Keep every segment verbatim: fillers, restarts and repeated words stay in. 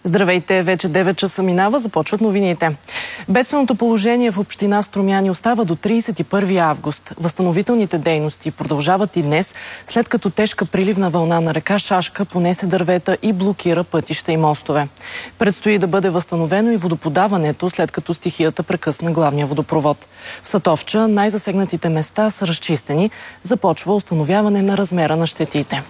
Здравейте, вече девет часа минава, започват новините. Бедственото положение в община Струмяни остава до тридесет и първи август. Възстановителните дейности продължават и днес, след като тежка приливна вълна на река Шашка понесе дървета и блокира пътища и мостове. Предстои да бъде възстановено и водоподаването, след като стихията прекъсна главния водопровод. В Сатовча най-засегнатите места са разчистени. Започва установяване на размера на щетите.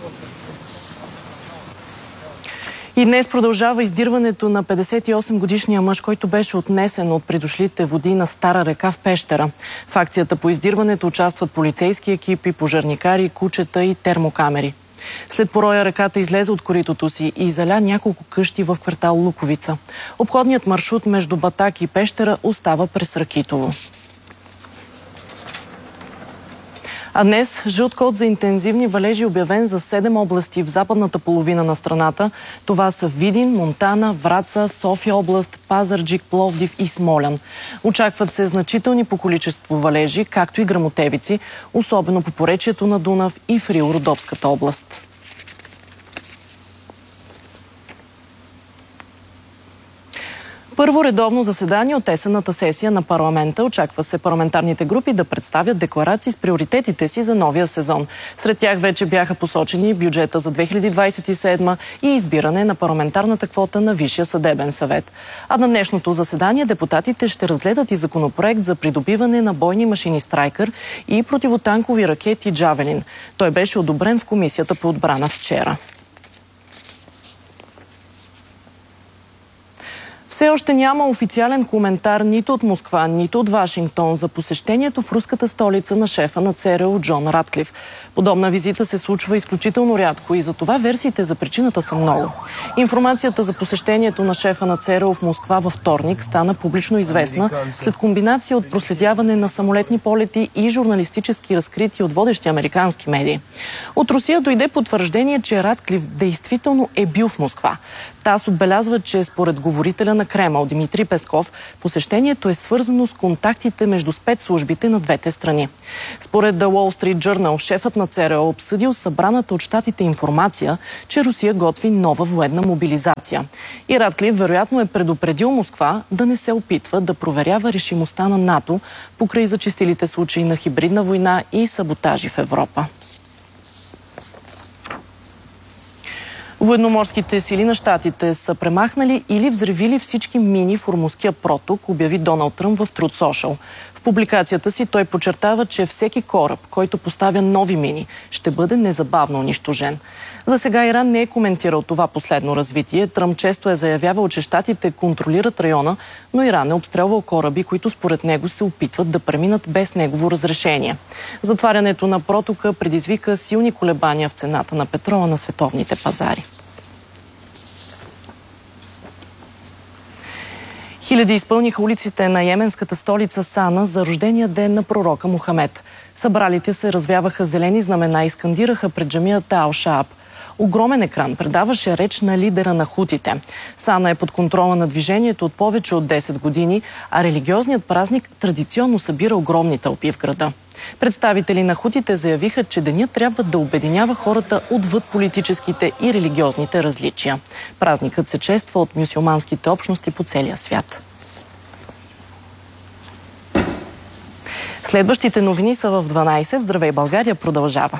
И днес продължава издирването на петдесет и осем годишния мъж, който беше отнесен от придошлите води на Стара река в Пещера. В акцията по издирването участват полицейски екипи, пожарникари, кучета и термокамери. След пороя реката излезе от коритото си и заля няколко къщи в квартал Луковица. Обходният маршрут между Батак и Пещера остава през Ракитово. А днес жълт код за интензивни валежи е обявен за седем области в западната половина на страната. Това са Видин, Монтана, Враца, София област, Пазарджик, Пловдив и Смолян. Очакват се значителни по количество валежи, както и гръмотевици, особено по поречието на Дунав и в Рило-Родопската област. Първо редовно заседание от есенната сесия на парламента. Очаква се парламентарните групи да представят декларации с приоритетите си за новия сезон. Сред тях вече бяха посочени бюджета за две хиляди двадесет и седма и избиране на парламентарната квота на Висшия съдебен съвет. А на днешното заседание депутатите ще разгледат и законопроект за придобиване на бойни машини Страйкър и противотанкови ракети Джавелин. Той беше одобрен в Комисията по отбрана вчера. Все още няма официален коментар нито от Москва, нито от Вашингтон за посещението в руската столица на шефа на ЦРУ Джон Ратклиф. Подобна визита се случва изключително рядко и за това версиите за причината са много. Информацията за посещението на шефа на ЦРУ в Москва във вторник стана публично известна след комбинация от проследяване на самолетни полети и журналистически разкрития от водещи американски медии. От Русия дойде потвърждение, че Ратклиф действително е бил в Москва. ТАСС отбелязва, че според говорителя на Кремъл Димитри Песков, посещението е свързано с контактите между спецслужбите на двете страни. Според The Wall Street Journal, шефът на ЦРУ обсъдил събраната от щатите информация, че Русия готви нова военна мобилизация. И Ратклиф вероятно е предупредил Москва да не се опитва да проверява решимостта на НАТО покрай зачестилите случаи на хибридна война и саботажи в Европа. Военноморските сили на щатите са премахнали или взривили всички мини в Ормузския проток, обяви Доналд Тръмп в Truth Social. В публикацията си той подчертава, че всеки кораб, който поставя нови мини, ще бъде незабавно унищожен. За сега Иран не е коментирал това последно развитие. Тръмп често е заявявал, че щатите контролират района, но Иран е обстрелвал кораби, които според него се опитват да преминат без негово разрешение. Затварянето на протока предизвика силни колебания в цената на петрола на световните пазари. Хиляди изпълниха улиците на йеменската столица Сана за рождения ден на пророка Мохамед. Събралите се развяваха зелени знамена и скандираха пред джамията Ал-Шааб. Огромен екран предаваше реч на лидера на хутите. Сана е под контрола на движението от повече от десет години, а религиозният празник традиционно събира огромни тълпи в града. Представители на хутите заявиха, че денят трябва да обединява хората отвъд политическите и религиозните различия. Празникът се чества от мюсюлманските общности по целия свят. Следващите новини са в дванадесет. Здравей, България продължава.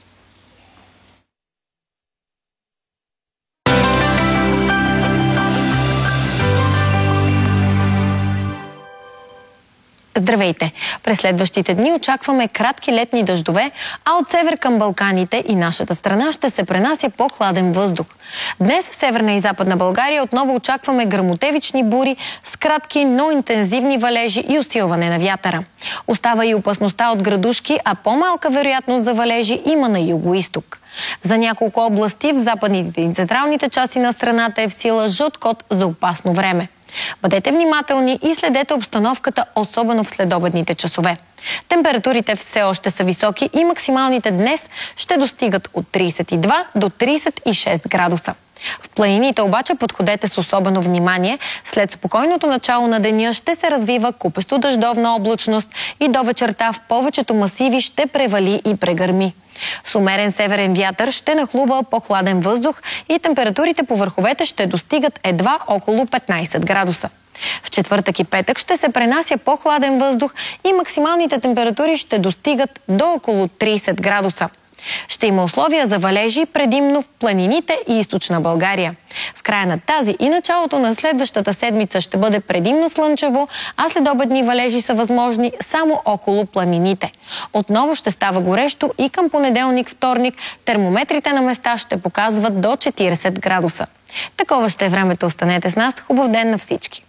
Здравейте! През следващите дни очакваме кратки летни дъждове, а от север към Балканите и нашата страна ще се пренася по-хладен въздух. Днес в северна и западна България отново очакваме гръмотевични бури с кратки, но интензивни валежи и усилване на вятъра. Остава и опасността от градушки, а по-малка вероятност за валежи има на югоизток. За няколко области в западните и централните части на страната е в сила жълт код за опасно време. Бъдете внимателни и следете обстановката, особено в следобедните часове. Температурите все още са високи и максималните днес ще достигат от тридесет и два до тридесет и шест градуса. В планините обаче подходете с особено внимание. След спокойното начало на деня ще се развива купесто дъждовна облачност и до вечерта в повечето масиви ще превали и прегърми. С умерен северен вятър ще нахлува по-хладен въздух и температурите по върховете ще достигат едва около петнайсет градуса. В четвъртък и петък ще се пренася по-хладен въздух и максималните температури ще достигат до около трийсет градуса. Ще има условия за валежи предимно в планините и източна България. В края на тази и началото на следващата седмица ще бъде предимно слънчево, а следобедни валежи са възможни само около планините. Отново ще става горещо и към понеделник-вторник термометрите на места ще показват до четирийсет градуса. Такова ще е времето. Останете с нас. Хубав ден на всички!